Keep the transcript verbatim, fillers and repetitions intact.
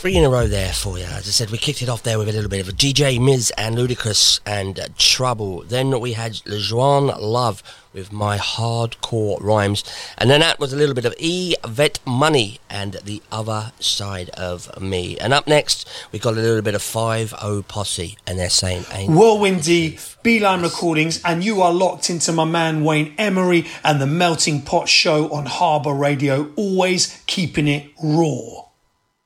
Three in a row there for you. As I said, we kicked it off there with a little bit of a D J Miz and Ludacris and uh, Trouble. Then we had LeJoan Love with My Hardcore Rhymes. And then that was a little bit of Yvette Money and The Other Side of Me. And up next, we got a little bit of five oh Posse, and they're saying ain't Whirlwindy, Beeline Recordings, and you are locked into my man Wayne Emery and the Melting Pot Show on Harbour Radio, always keeping it raw.